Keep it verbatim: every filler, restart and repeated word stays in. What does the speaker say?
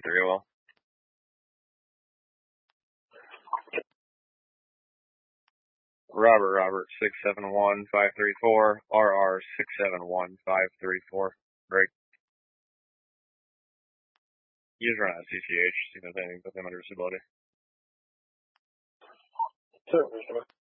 three well. Robert, Robert, six seven one five three four, R R six seven one five three four. Break. You just run out of C C H, see if there's anything with him under disability. Sure.